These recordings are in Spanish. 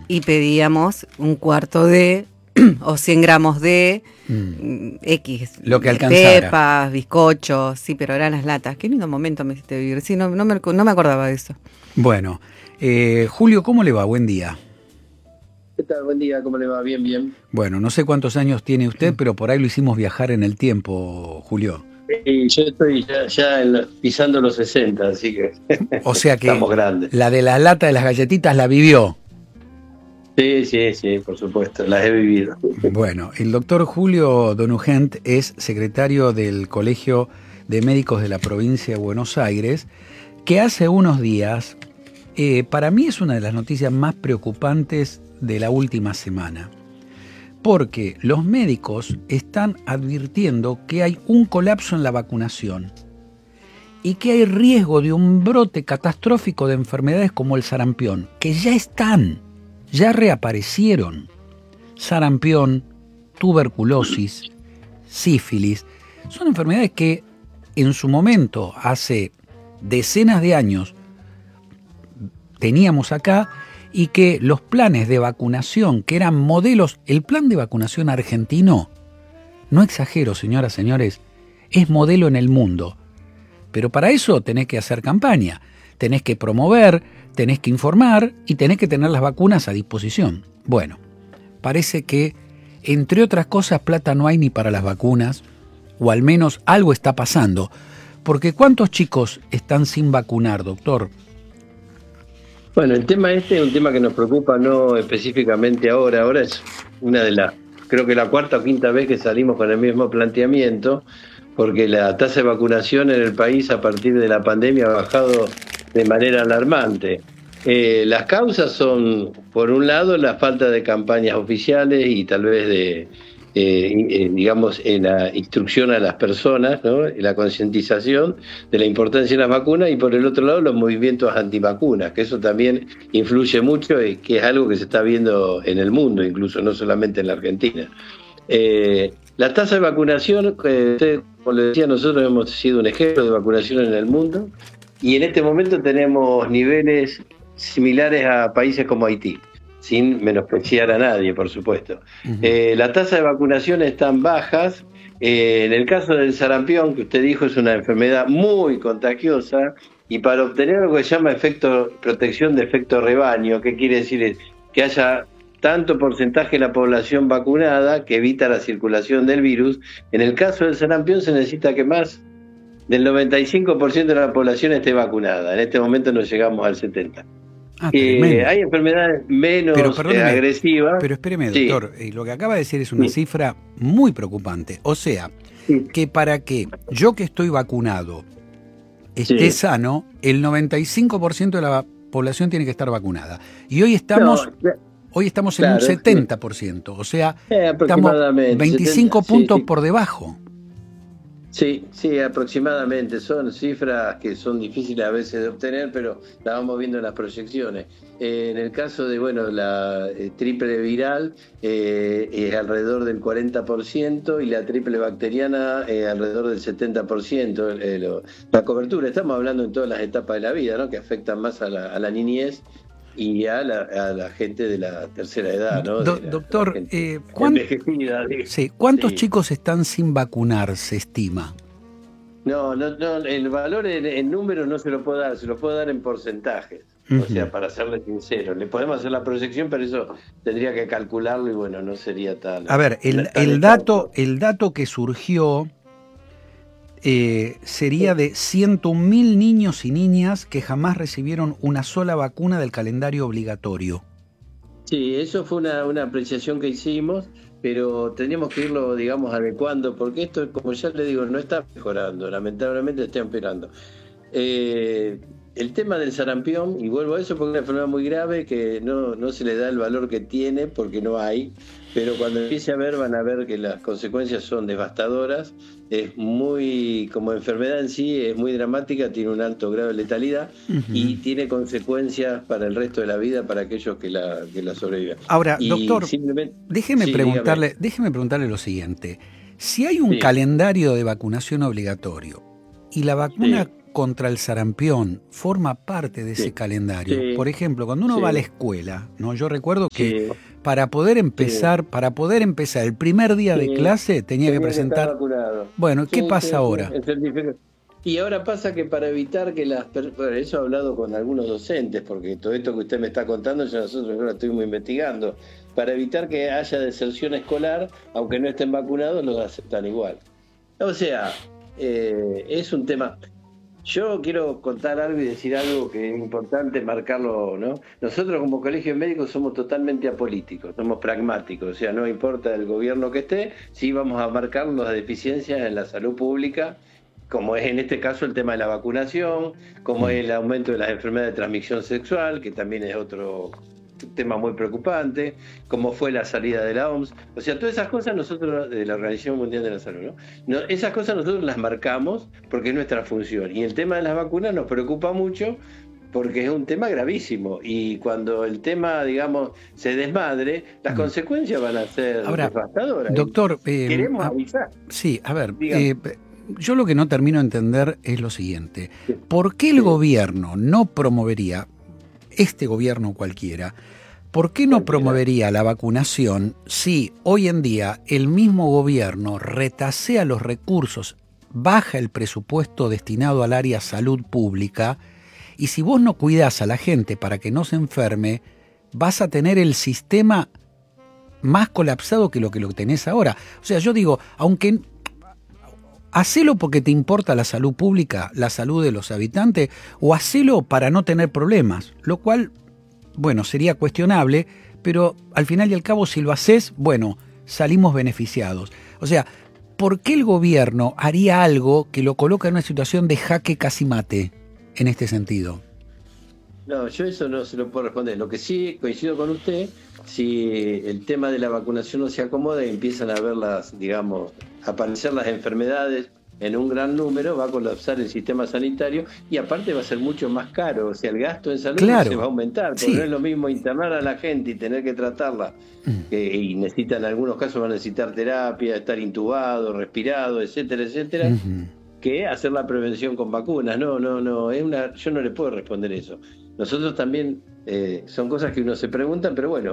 y pedíamos un cuarto de o 100 gramos de X. Lo que alcanzara. Pepas, bizcochos, sí, pero eran las latas. Qué lindo momento me hiciste vivir. Sí, no me acordaba de eso. Bueno, Julio, ¿cómo le va? Buen día. ¿Qué tal? Buen día, ¿cómo le va? Bien, bien. Bueno, no sé cuántos años tiene usted, pero por ahí lo hicimos viajar en el tiempo, Julio. Y yo estoy ya pisando los 60, así que o sea que estamos grandes. La de la lata de las galletitas la vivió. Sí, por supuesto, las he vivido. Bueno, el doctor Julio Donugent es secretario del Colegio de Médicos de la Provincia de Buenos Aires, que hace unos días, para mí es una de las noticias más preocupantes de la última semana, porque los médicos están advirtiendo que hay un colapso en la vacunación y que hay riesgo de un brote catastrófico de enfermedades como el sarampión, que ya reaparecieron. Sarampión, tuberculosis, sífilis, son enfermedades que en su momento, hace decenas de años, teníamos acá y que los planes de vacunación, que eran modelos, el plan de vacunación argentino, no exagero, señoras, señores, es modelo en el mundo. Pero para eso tenés que hacer campaña, tenés que promover, tenés que informar y tenés que tener las vacunas a disposición. Bueno, parece que, entre otras cosas, plata no hay ni para las vacunas, o al menos algo está pasando. Porque ¿cuántos chicos están sin vacunar, doctor? Bueno, el tema este es un tema que nos preocupa no específicamente ahora. Ahora es una de las, creo que la cuarta o quinta vez que salimos con el mismo planteamiento, porque la tasa de vacunación en el país a partir de la pandemia ha bajado de manera alarmante. Las causas son, por un lado, la falta de campañas oficiales y tal vez digamos, en la instrucción a las personas, ¿no? La concientización de la importancia de las vacunas, y por el otro lado los movimientos antivacunas, que eso también influye mucho y que es algo que se está viendo en el mundo, incluso no solamente en la Argentina. La tasa de vacunación, como le decía, nosotros hemos sido un ejemplo de vacunación en el mundo y en este momento tenemos niveles similares a países como Haití, sin menospreciar a nadie, por supuesto. La tasa de vacunación están bajas. En el caso del sarampión, que usted dijo, es una enfermedad muy contagiosa, y para obtener lo que se llama protección de efecto rebaño, ¿qué quiere decir? Que haya tanto porcentaje de la población vacunada que evita la circulación del virus. En el caso del sarampión se necesita que más del 95% de la población esté vacunada. En este momento no llegamos al 70%. Hay enfermedades menos agresivas. Pero espéreme, doctor, lo que acaba de decir es una cifra muy preocupante. O sea, que para que yo que estoy vacunado esté sano, el 95% de la población tiene que estar vacunada. Y hoy estamos en un 70%, o sea, estamos 25 puntos por debajo. Sí, aproximadamente. Son cifras que son difíciles a veces de obtener, pero las vamos viendo en las proyecciones. En el caso de la triple viral es alrededor del 40% y la triple bacteriana alrededor del 70%. La cobertura, estamos hablando en todas las etapas de la vida, ¿no? Que afectan más a la niñez y a la gente de la tercera edad, ¿no? Doctor, ¿cuántos chicos están sin vacunar, se estima? No, el valor en números no se lo puedo dar, se lo puedo dar en porcentajes. O sea, para serle sincero, le podemos hacer la proyección, pero eso tendría que calcularlo y bueno, no sería tan... A ver, el dato que surgió sería de 101.000 niños y niñas que jamás recibieron una sola vacuna del calendario obligatorio. Sí, eso fue una apreciación que hicimos, pero teníamos que irlo, digamos, adecuando, porque esto, como ya le digo, no está mejorando, lamentablemente está empeorando. El tema del sarampión, y vuelvo a eso porque es una enfermedad muy grave que no se le da el valor que tiene porque no hay, pero cuando empiece a ver van a ver que las consecuencias son devastadoras. Es muy, como enfermedad en sí, es muy dramática, tiene un alto grado de letalidad y tiene consecuencias para el resto de la vida para aquellos que la sobreviven. Ahora, doctor, déjeme preguntarle lo siguiente. Si hay un calendario de vacunación obligatorio y la vacuna contra el sarampión forma parte de ese calendario. Sí. Por ejemplo, cuando uno va a la escuela, ¿no? Yo recuerdo que para poder empezar el primer día de clase tenía que presentar. Estar vacunado. Bueno, ¿qué pasa ahora? El certificado. Y ahora pasa que para evitar que bueno, eso he hablado con algunos docentes, porque todo esto que usted me está contando, nosotros lo estuvimos investigando. Para evitar que haya deserción escolar, aunque no estén vacunados, los aceptan igual. O sea, es un tema. Yo quiero contar algo y decir algo que es importante marcarlo, ¿no? Nosotros como colegio de médicos somos totalmente apolíticos, somos pragmáticos, o sea, no importa el gobierno que esté, sí vamos a marcar las deficiencias en la salud pública, como es en este caso el tema de la vacunación, como es el aumento de las enfermedades de transmisión sexual, que también es otro tema muy preocupante, como fue la salida de la OMS, o sea, todas esas cosas nosotros, de la Organización Mundial de la Salud, ¿no? Esas cosas nosotros las marcamos porque es nuestra función, y el tema de las vacunas nos preocupa mucho porque es un tema gravísimo, y cuando el tema, digamos, se desmadre, las consecuencias van a ser devastadoras. Doctor, queremos avisar. Sí, a ver, yo lo que no termino de entender es lo siguiente. ¿Por qué el gobierno no promovería, este gobierno cualquiera, por qué no promovería la vacunación si hoy en día el mismo gobierno retasea los recursos, baja el presupuesto destinado al área salud pública, y si vos no cuidás a la gente para que no se enferme, vas a tener el sistema más colapsado que lo tenés ahora? O sea, yo digo, aunque hacelo porque te importa la salud pública, la salud de los habitantes, o hacelo para no tener problemas, lo cual, bueno, sería cuestionable, pero al final y al cabo, si lo haces, bueno, salimos beneficiados. O sea, ¿por qué el gobierno haría algo que lo coloca en una situación de jaque casi mate en este sentido? No, yo eso no se lo puedo responder. Lo que sí coincido con usted, si el tema de la vacunación no se acomoda y empiezan a ver aparecer las enfermedades en un gran número, va a colapsar el sistema sanitario y aparte va a ser mucho más caro. O sea, el gasto en salud se va a aumentar, porque no es lo mismo internar a la gente y tener que tratarla, y necesitan, en algunos casos van a necesitar terapia, estar intubado, respirado, etcétera, etcétera, que hacer la prevención con vacunas. No, yo no le puedo responder eso. Nosotros también, son cosas que uno se pregunta, pero bueno,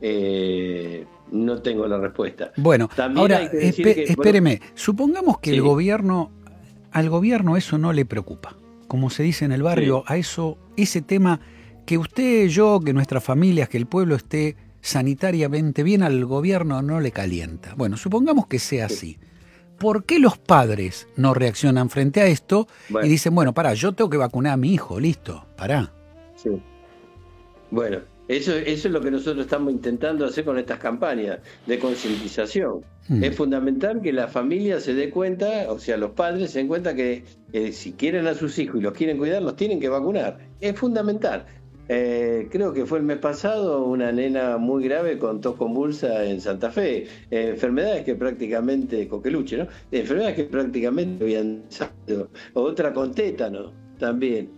no tengo la respuesta. Bueno, también ahora, hay que decir espéreme, supongamos que al gobierno eso no le preocupa. Como se dice en el barrio, a ese tema, que usted, yo, que nuestras familias, que el pueblo esté sanitariamente bien, al gobierno no le calienta. Bueno, supongamos que sea así. ¿Por qué los padres no reaccionan frente a esto y dicen, bueno, pará, yo tengo que vacunar a mi hijo, listo, pará? Sí. Bueno, eso es lo que nosotros estamos intentando hacer con estas campañas de concientización. Es fundamental que la familia se dé cuenta, o sea, los padres se den cuenta que si quieren a sus hijos y los quieren cuidar, los tienen que vacunar. Es fundamental. Creo que fue el mes pasado una nena muy grave con tos convulsa en Santa Fe, enfermedades que prácticamente, coqueluche, ¿no? Enfermedades que prácticamente habían salido, otra con tétano también.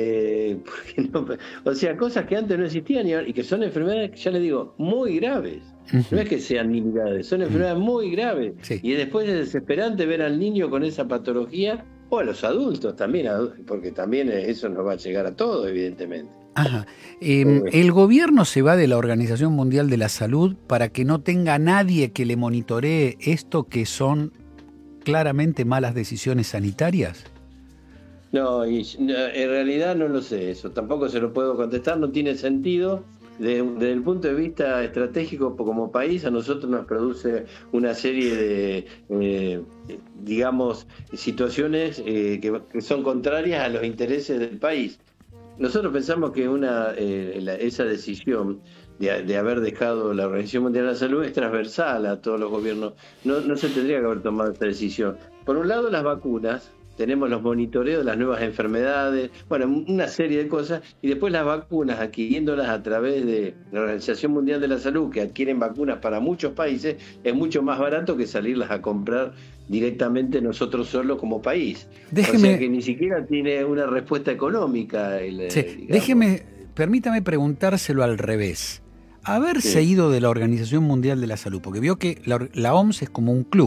O sea, cosas que antes no existían y que son enfermedades, ya les digo, muy graves. No es que sean nimiedades, son enfermedades muy graves. Y después es desesperante ver al niño con esa patología, o a los adultos también, porque también eso nos va a llegar a todos, evidentemente. Ajá. El gobierno se va de la Organización Mundial de la Salud para que no tenga nadie que le monitoree esto, que son claramente malas decisiones sanitarias. No, en realidad no lo sé eso, tampoco se lo puedo contestar, no tiene sentido. Desde el punto de vista estratégico como país, a nosotros nos produce una serie de, situaciones que son contrarias a los intereses del país. Nosotros pensamos que esa decisión de haber dejado la Organización Mundial de la Salud es transversal a todos los gobiernos. No se tendría que haber tomado esta decisión. Por un lado, las vacunas. Tenemos los monitoreos de las nuevas enfermedades, bueno, una serie de cosas, y después las vacunas, adquiriéndolas a través de la Organización Mundial de la Salud, que adquieren vacunas para muchos países, es mucho más barato que salirlas a comprar directamente nosotros solos como país. O sea que ni siquiera tiene una respuesta económica. Permítame preguntárselo al revés. Haberse ido de la Organización Mundial de la Salud, porque vio que la OMS es como un club.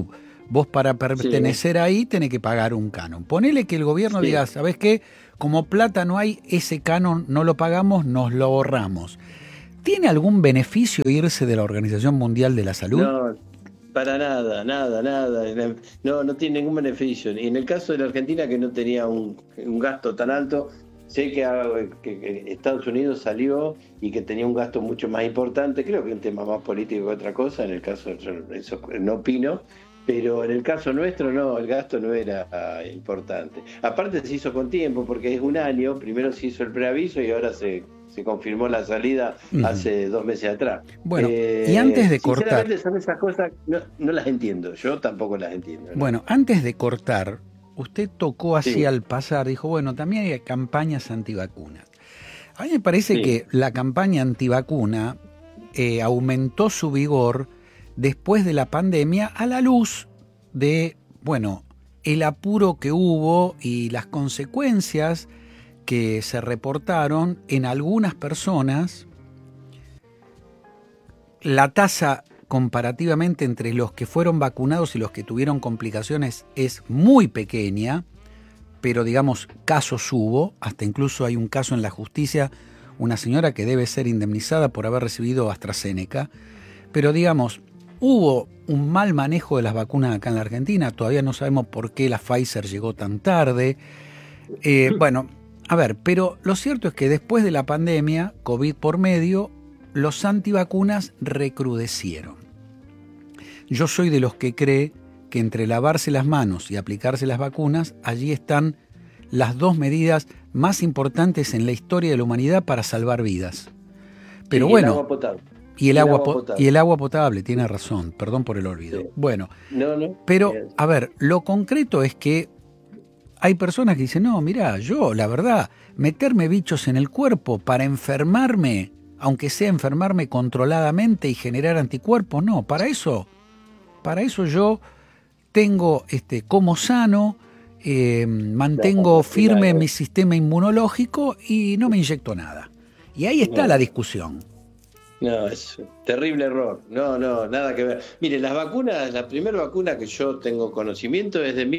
vos para pertenecer ahí tenés que pagar un canon. Ponele que el gobierno diga, ¿sabés qué? Como plata no hay, ese canon no lo pagamos, nos lo ahorramos. ¿Tiene algún beneficio irse de la Organización Mundial de la Salud? No, para nada, nada. No tiene ningún beneficio. Y en el caso de la Argentina, que no tenía un gasto tan alto, sé que Estados Unidos salió y que tenía un gasto mucho más importante. Creo que es un tema más político que otra cosa. En el caso, eso no opino. Pero en el caso nuestro, no, el gasto no era importante. Aparte se hizo con tiempo, porque es un año. Primero se hizo el preaviso y ahora se confirmó la salida hace 2 meses atrás. Bueno, y antes de cortar... Sinceramente son esas cosas, no las entiendo, yo tampoco las entiendo, ¿no? Bueno, antes de cortar, usted tocó así al pasar, dijo, bueno, también hay campañas antivacunas. A mí me parece que la campaña antivacuna aumentó su vigor después de la pandemia a la luz de, bueno, el apuro que hubo y las consecuencias que se reportaron en algunas personas. La tasa comparativamente entre los que fueron vacunados y los que tuvieron complicaciones es muy pequeña, pero digamos, casos hubo, hasta incluso hay un caso en la justicia, una señora que debe ser indemnizada por haber recibido AstraZeneca, pero digamos, hubo un mal manejo de las vacunas acá en la Argentina, todavía no sabemos por qué la Pfizer llegó tan tarde. Bueno, a ver, pero lo cierto es que después de la pandemia, COVID por medio, los antivacunas recrudecieron. Yo soy de los que cree que entre lavarse las manos y aplicarse las vacunas, allí están las 2 medidas más importantes en la historia de la humanidad para salvar vidas. Pero bueno, el agua potable. Y el agua potable, tiene razón, perdón por el olvido. Sí. Bueno, pero a ver, lo concreto es que hay personas que dicen, no, mirá, yo, la verdad, meterme bichos en el cuerpo para enfermarme, aunque sea enfermarme controladamente y generar anticuerpos, no, para eso yo tengo, como sano, mantengo firme mi sistema inmunológico y no me inyecto nada. Y ahí está la discusión. No, es un terrible error. No, nada que ver. Mire, las vacunas, la primera vacuna que yo tengo conocimiento es de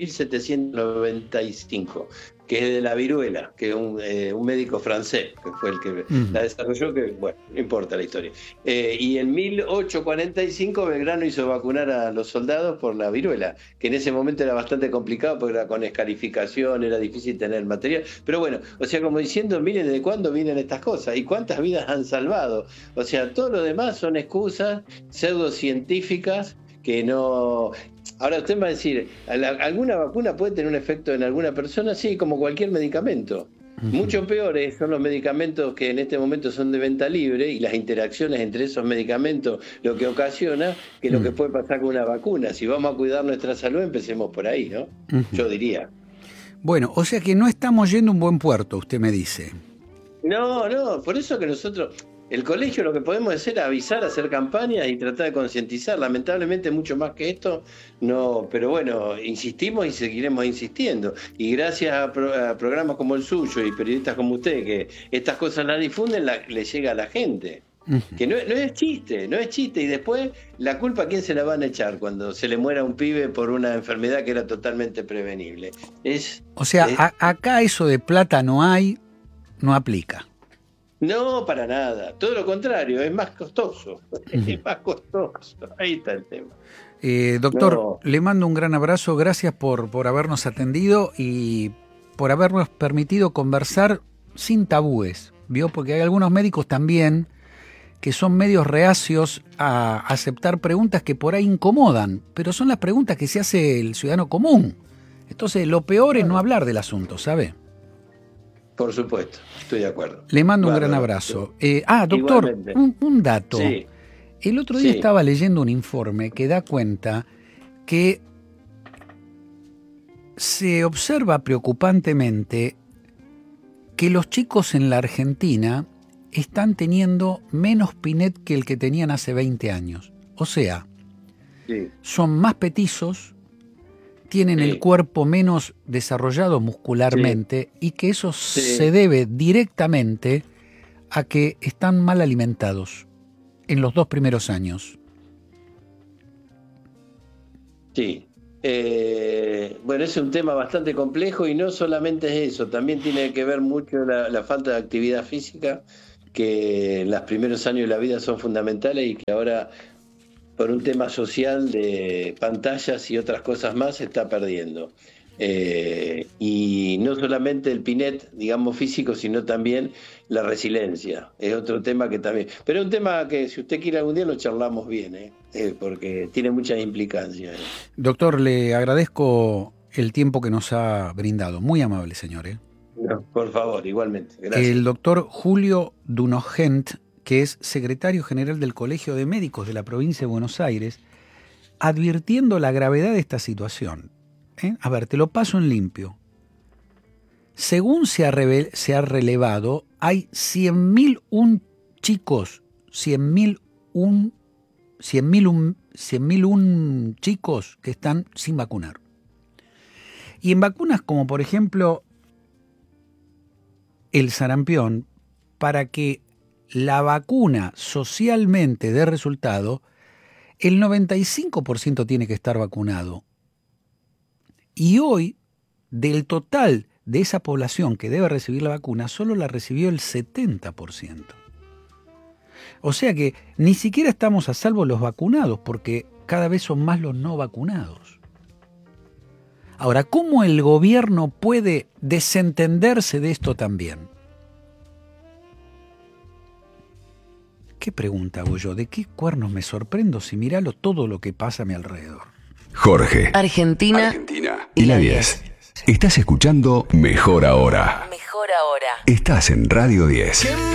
1795, que es de la viruela, que es un médico francés, que fue el que la desarrolló, que, bueno, no importa la historia. Y en 1845 Belgrano hizo vacunar a los soldados por la viruela, que en ese momento era bastante complicado porque era con escarificación, era difícil tener material. Pero bueno, o sea, como diciendo, miren de cuándo vienen estas cosas y cuántas vidas han salvado. O sea, todo lo demás son excusas pseudocientíficas que no... Ahora usted va a decir, ¿alguna vacuna puede tener un efecto en alguna persona? Sí, como cualquier medicamento. Mucho peores son los medicamentos que en este momento son de venta libre y las interacciones entre esos medicamentos lo que ocasiona que lo que puede pasar con una vacuna. Si vamos a cuidar nuestra salud, empecemos por ahí, ¿no? Yo diría. Bueno, o sea que no estamos yendo a un buen puerto, usted me dice. No, por eso que nosotros... El colegio lo que podemos hacer es avisar, hacer campañas y tratar de concientizar. Lamentablemente mucho más que esto, no, pero bueno, insistimos y seguiremos insistiendo. Y gracias a programas como el suyo y periodistas como usted, que estas cosas las difunden, le llega a la gente. Que no es chiste. Y después, ¿la culpa a quién se la van a echar cuando se le muera un pibe por una enfermedad que era totalmente prevenible? Acá eso de plata no aplica. No, para nada. Todo lo contrario, es más costoso. Es más costoso. Ahí está el tema. Doctor, le mando un gran abrazo. Gracias por habernos atendido y por habernos permitido conversar sin tabúes. ¿Vio? Porque hay algunos médicos también que son medios reacios a aceptar preguntas que por ahí incomodan, pero son las preguntas que se hace el ciudadano común. Entonces, lo peor es no hablar del asunto, ¿sabe? Por supuesto, estoy de acuerdo. Le mando un gran abrazo. Doctor, un dato. Sí. El otro día estaba leyendo un informe que da cuenta que se observa preocupantemente que los chicos en la Argentina están teniendo menos PINET que el que tenían hace 20 años. O sea, son más petizos, tienen el cuerpo menos desarrollado muscularmente y que eso se debe directamente a que están mal alimentados en los 2 primeros años. Sí, Bueno, es un tema bastante complejo y no solamente es eso, también tiene que ver mucho la falta de actividad física, que en los primeros años de la vida son fundamentales y que ahora por un tema social de pantallas y otras cosas más se está perdiendo. Y no solamente el PINET, digamos, físico, sino también la resiliencia. Es otro tema que también... Pero es un tema que si usted quiere algún día lo charlamos bien, porque tiene muchas implicancias. Doctor, le agradezco el tiempo que nos ha brindado. Muy amable, señor. No, por favor, igualmente. Gracias. El doctor Julio Dunogent, que es secretario general del Colegio de Médicos de la provincia de Buenos Aires, advirtiendo la gravedad de esta situación. A ver, te lo paso en limpio. Según se ha relevado, hay 100.001 chicos, 100.001 chicos que están sin vacunar. Y en vacunas como por ejemplo el sarampión, para que la vacuna socialmente dé resultado, el 95% tiene que estar vacunado. Y hoy, del total de esa población que debe recibir la vacuna, solo la recibió el 70%. O sea que ni siquiera estamos a salvo los vacunados, porque cada vez son más los no vacunados. Ahora, ¿cómo el gobierno puede desentenderse de esto también? ¿Qué pregunta hago yo? ¿De qué cuernos me sorprendo si miralo todo lo que pasa a mi alrededor? Jorge, Argentina y la 10. Estás escuchando Mejor Ahora. Estás en Radio 10.